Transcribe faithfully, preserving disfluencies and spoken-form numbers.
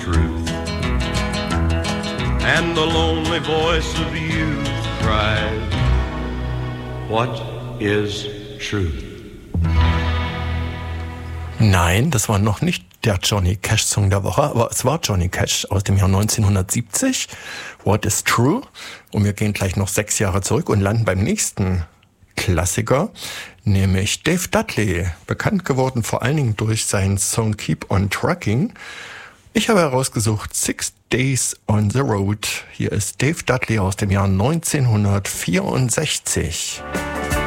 truth. And the lonely voice of youth cries, what is truth? Nein, das war noch nicht der Johnny Cash-Song der Woche, aber es war Johnny Cash aus dem Jahr neunzehnhundertsiebzig. What is True? Und wir gehen gleich noch sechs Jahre zurück und landen beim nächsten Klassiker, nämlich Dave Dudley, bekannt geworden vor allen Dingen durch seinen Song Keep on Trucking. Ich habe herausgesucht Six Days on the Road. Hier ist Dave Dudley aus dem Jahr neunzehnhundertvierundsechzig.